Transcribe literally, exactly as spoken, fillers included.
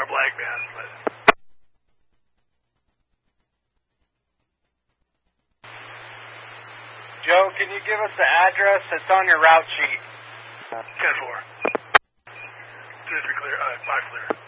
our black man. But Joe, can you give us the address that's on your route sheet? ten four. Three three clear. Uh, five clear.